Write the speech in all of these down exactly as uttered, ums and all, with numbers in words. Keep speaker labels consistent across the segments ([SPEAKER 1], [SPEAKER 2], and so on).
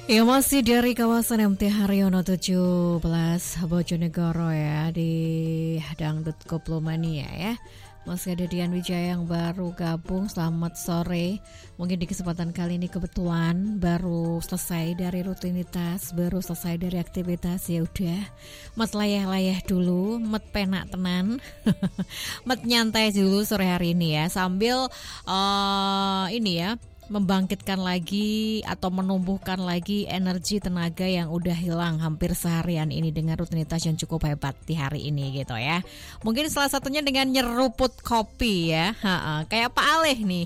[SPEAKER 1] Ya masih dari kawasan M T Haryono tujuh belas Bojonegoro ya, di Dangdut Koplomania ya. Masih ada Dian Wijaya yang baru gabung. Selamat sore. Mungkin di kesempatan kali ini kebetulan baru selesai dari rutinitas, baru selesai dari aktivitas. Ya udah, mat layah-layah dulu, mat penak tenan, mat nyantai dulu sore hari ini ya. Sambil uh, ini ya, membangkitkan lagi atau menumbuhkan lagi energi tenaga yang udah hilang hampir seharian ini dengan rutinitas yang cukup hebat di hari ini gitu ya. Mungkin salah satunya dengan nyeruput kopi ya. Ha-ha, kayak Pak Aleh nih.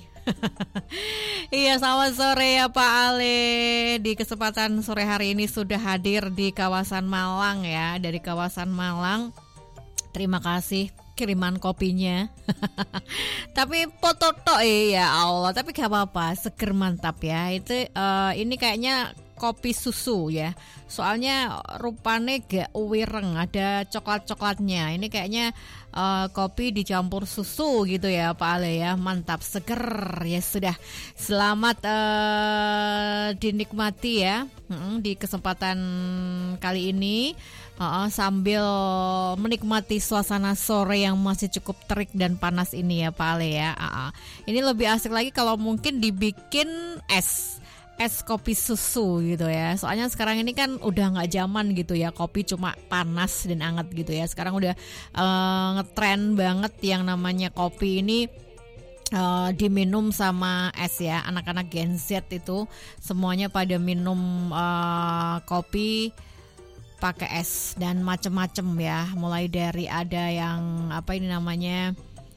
[SPEAKER 1] Iya, selamat sore ya Pak Aleh. Di kesempatan sore hari ini sudah hadir di kawasan Malang ya, dari kawasan Malang. Terima kasih kiriman kopinya. Tapi foto tok ya Allah, tapi gak apa-apa, seger mantap ya. Itu uh, ini kayaknya kopi susu ya. Soalnya rupanya gak wireng, ada coklat-coklatnya. Ini kayaknya uh, kopi dicampur susu gitu ya Pak Ale ya. Mantap, seger. Ya sudah, selamat uh, dinikmati ya hmm, di kesempatan kali ini. Uh, sambil menikmati suasana sore yang masih cukup terik dan panas ini ya Pak Ale ya. Uh, uh. Ini lebih asik lagi kalau mungkin dibikin es es kopi susu gitu ya. Soalnya sekarang ini kan udah nggak zaman gitu ya, kopi cuma panas dan hangat gitu ya. Sekarang udah uh, ngetren banget yang namanya kopi ini Uh, diminum sama es ya. Anak-anak Gen Z itu semuanya pada minum uh, kopi pakai es dan macem-macem ya. Mulai dari ada yang apa ini namanya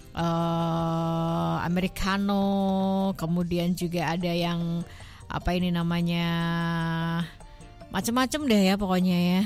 [SPEAKER 1] uh, americano, kemudian juga ada yang apa ini namanya macem-macem deh ya pokoknya ya.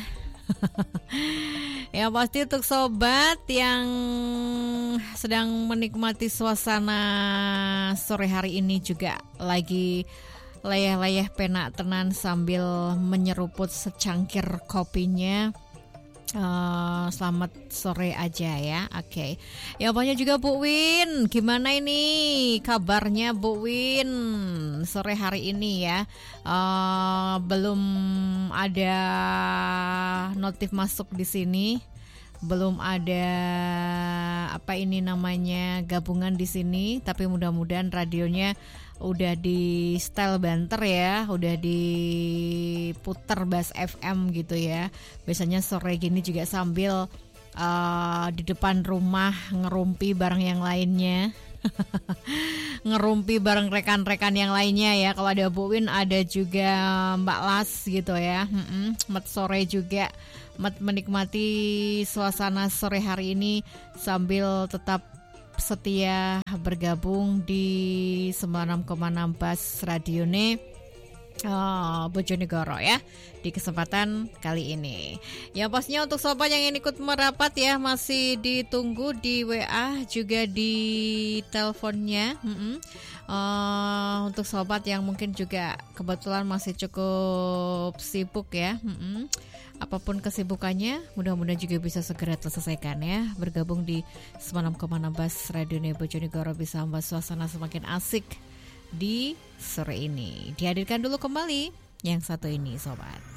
[SPEAKER 1] Ya pasti untuk sobat yang sedang menikmati suasana sore hari ini juga lagi layah-layah penak tenan sambil menyeruput secangkir kopinya. Uh, selamat sore aja ya. Oke. Okay. Ya banyak juga Bu Win. Gimana ini kabarnya Bu Win sore hari ini ya? Uh, belum ada notif masuk di sini. Belum ada apa ini namanya gabungan di sini, tapi mudah-mudahan radionya udah di style banter ya, udah diputer Bas F M gitu ya. Biasanya sore gini juga sambil uh, di depan rumah ngerumpi bareng yang lainnya. Ngerumpi bareng rekan-rekan yang lainnya ya. Kalau ada Bu Win, ada juga Mbak Las gitu ya. Mm-mm, mat sore juga, mat menikmati suasana sore hari ini sambil tetap setia bergabung di sembilan puluh enam koma enam Bas Radione oh, Bojonegoro ya di kesempatan kali ini. Ya pastinya untuk sobat yang ingin ikut merapat ya masih ditunggu di W A juga di teleponnya. Mm-hmm. Uh, untuk sobat yang mungkin juga kebetulan masih cukup sibuk ya. Mm-hmm. Apapun kesibukannya, mudah-mudahan juga bisa segera terselesaikan ya. Bergabung di sembilan puluh enam koma enam Bas Radio Bojonegoro bisa membuat suasana semakin asik di sore ini. Dihadirkan dulu kembali yang satu ini sobat.